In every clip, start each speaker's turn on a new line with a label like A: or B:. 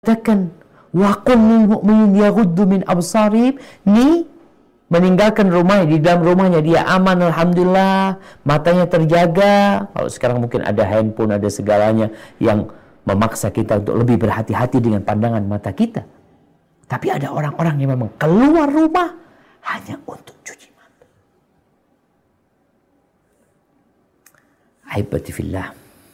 A: Katakan wa qul lil mu'minin yaghuddu min absarihim, ni meninggalkan rumah, di dalam rumahnya dia aman, alhamdulillah, matanya terjaga. Kalau sekarang mungkin ada handphone, ada segalanya yang memaksa kita untuk lebih berhati-hati dengan pandangan mata kita. Tapi ada orang-orang yang memang keluar rumah hanya untuk cuci mata. Ahibati fillah,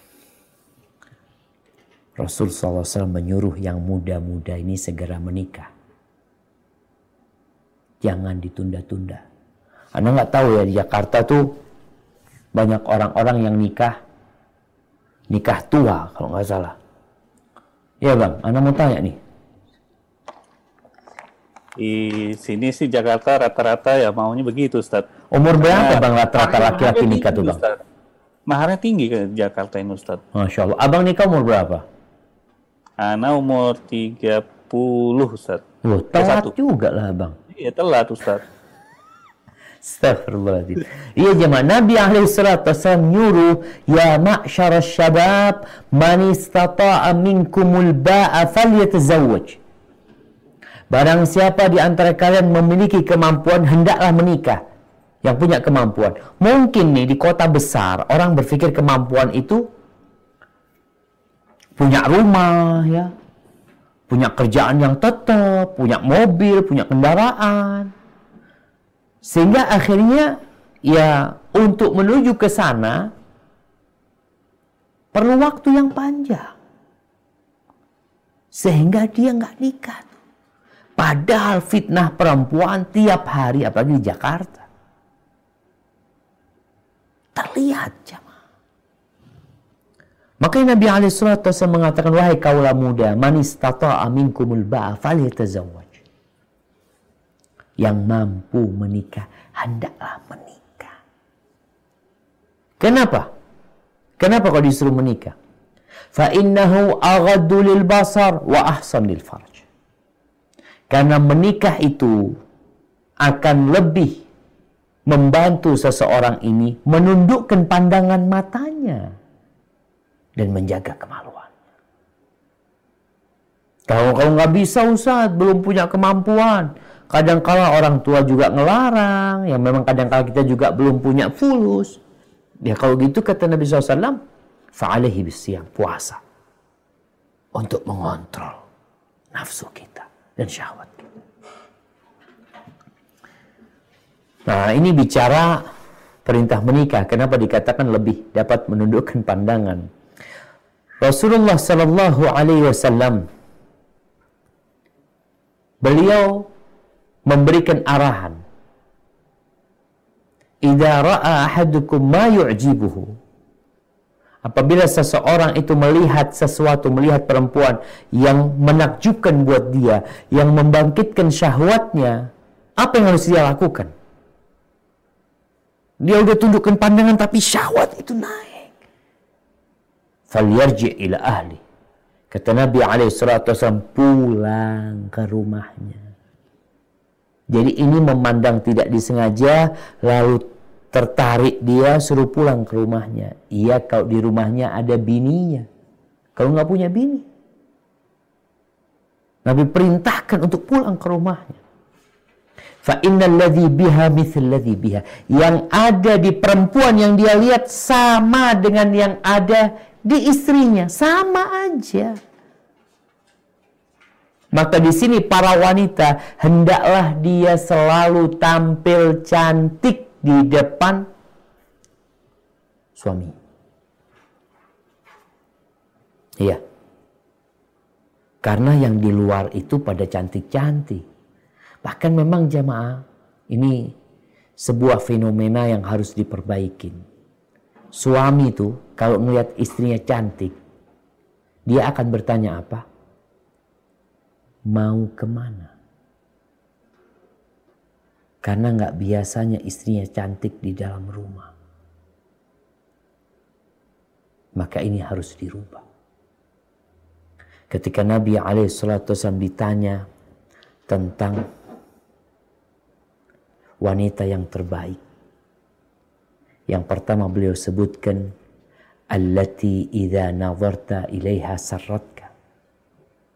A: Rasul SAW menyuruh yang muda-muda ini segera menikah. Jangan ditunda-tunda. Anda nggak tahu ya, di Jakarta tuh banyak orang-orang yang nikah tua kalau nggak salah. Ya bang, Anda mau tanya nih.
B: Di sini sih Jakarta rata-rata ya maunya begitu, Ustaz.
A: Umur berapa bang rata-rata laki-laki nikah tuh bang?
B: Ustaz. Maharnya tinggi ke Jakarta ini, Ustaz.
A: Masya Allah. Abang nikah umur berapa?
B: Ana umur 30, Ustaz.
A: Loh, telat juga lah bang.
B: Iya, telat, Ustaz.
A: Astagfirullahaladzim. Iya jemaah, Nabi SAW nyuruh, ya ma'syara syabab, man istata'a minkumul ba'a falyatazawwaj. Barang siapa di antara kalian memiliki kemampuan, hendaklah menikah. Yang punya kemampuan. Mungkin nih di kota besar, orang berpikir kemampuan itu punya rumah, ya, punya kerjaan yang tetap, punya mobil, punya kendaraan. Sehingga akhirnya ya untuk menuju ke sana perlu waktu yang panjang. Sehingga dia nggak nikah. Padahal fitnah perempuan tiap hari, apalagi di Jakarta, terlihat jemaah. Makanya Nabi SAW mengatakan, wahai kaulah muda, man istata'a minkumul ba'a falyatazawwaj. Yang mampu menikah, hendaklah menikah. Kenapa? Kenapa kau disuruh menikah? Fa innahu aghaddu lil basar wa ahsan lil farj. Karena menikah itu akan lebih membantu seseorang ini menundukkan pandangan matanya dan menjaga kemaluan. Kalau nggak bisa Ustaz, belum punya kemampuan. Kadang-kala orang tua juga ngelarang, yang memang kadang-kala kita juga belum punya fulus. Ya kalau gitu kata Nabi SAW, fa'alaihi bisiyam, puasa. Untuk mengontrol nafsu kita dan syahwat kita. Nah ini bicara perintah menikah. Kenapa dikatakan lebih dapat menundukkan pandangan? Rasulullah Sallallahu Alaihi Wasallam beliau memberikan arahan, idza ra'a ahadukum ma yu'jibuhu, apabila seseorang itu melihat sesuatu, melihat perempuan yang menakjubkan buat dia, yang membangkitkan syahwatnya, apa yang harus dia lakukan? Dia udah tundukkan pandangan tapi syahwat itu naik. Falyarji' ila ahli. Kata Nabi SAW, pulang ke rumahnya. Jadi ini memandang tidak disengaja, lalu tertarik dia, suruh pulang ke rumahnya. Iya kalau di rumahnya ada bininya. Kalau nggak punya bini, Nabi perintahkan untuk pulang ke rumahnya. Fa innal ladzi biha mithl ladzi biha. Yang ada di perempuan yang dia lihat sama dengan yang ada di istrinya, sama aja. Maka di sini para wanita hendaklah dia selalu tampil cantik di depan suami. Iya. Karena yang di luar itu pada cantik-cantik. Bahkan memang jamaah, ini sebuah fenomena yang harus diperbaikin. Suami itu kalau melihat istrinya cantik, dia akan bertanya apa? Mau kemana? Karena nggak biasanya istrinya cantik di dalam rumah. Maka ini harus dirubah. Ketika Nabi SAW ditanya tentang wanita yang terbaik, yang pertama beliau sebutkan, allati idza nazarta ilaiha sarrat